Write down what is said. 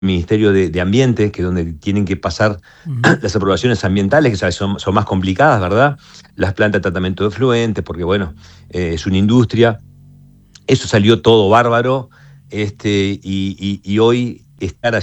Ministerio de Ambiente, que es donde tienen que pasar Ujú. las aprobaciones ambientales, que son más complicadas, ¿verdad? Las plantas de tratamiento de efluentes, porque bueno, es una industria. Eso salió todo bárbaro, y hoy estar